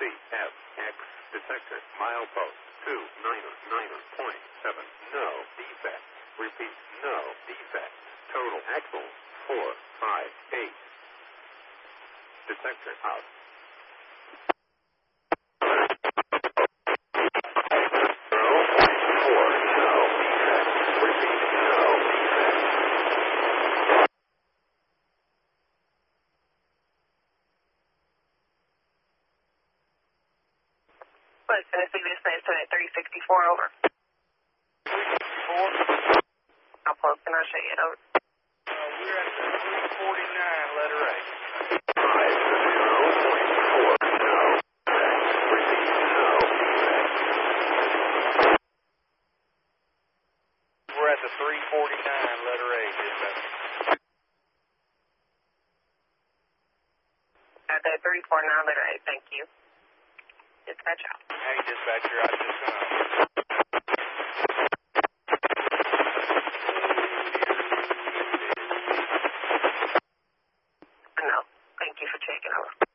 CFX detector milepost 299.7. No defect. Repeat, no defect. Total axle 458. Detector out. Tennessee, this is at 364 over. 364? How close can I show you? Over. We're at 349, letter A. 50.4. We're at the 349, letter A, dispatch. At that 349, letter A, thank you. Dispatch out. Hey, dispatcher, I just No, thank you for checking over.